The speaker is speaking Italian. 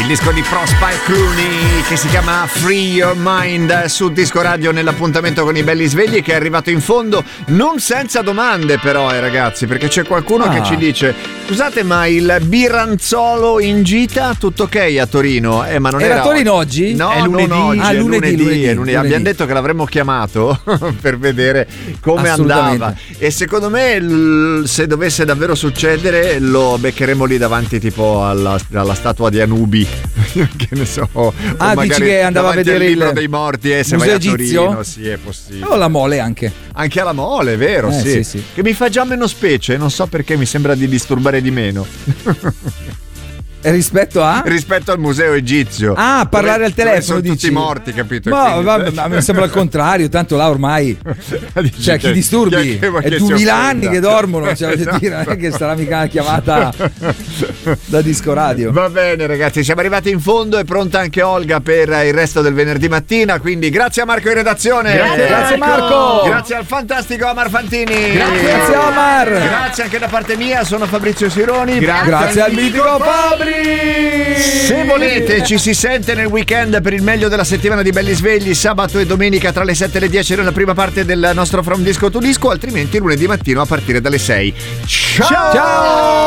Il disco di Prosper Clooney che si chiama Free Your Mind su Disco Radio nell'appuntamento con i belli svegli, che è arrivato in fondo non senza domande però ragazzi, perché c'è qualcuno che ci dice: scusate, ma il Biranzolo in gita tutto ok a Torino? Ma non era a Torino oggi? No, è lunedì. non oggi, è lunedì. Lunedì. Abbiamo detto che l'avremmo chiamato per vedere come andava, e secondo me se dovesse davvero succedere lo beccheremo lì davanti tipo alla statua di Anubi che ne so, dici che andava a vedere il libro dei morti, se vai a Torino, sì, è possibile. O la Mole anche alla Mole, vero? Sì. Che mi fa già meno specie, non so perché, mi sembra di disturbare di meno. Rispetto al museo egizio. Parlare al telefono, sono dici? tutti morti, capito? No, ma mi sembra il contrario, tanto là ormai cioè chi disturbi è 2000 anni che dormono, Esatto. Dire, non è che sarà mica una chiamata da Disco Radio. Va bene ragazzi, siamo arrivati in fondo, è pronta anche Olga per il resto del venerdì mattina, quindi grazie a Marco in redazione. Grazie Marco. Grazie al fantastico Omar Fantini. Grazie Omar. Grazie anche da parte mia, sono Fabrizio Sironi. Grazie al mitico Fabri. Se volete ci si sente nel weekend per il meglio della settimana di Belli Svegli, sabato e domenica tra le 7 e le 10 nella prima parte del nostro From Disco to Disco, altrimenti lunedì mattino a partire dalle 6. Ciao!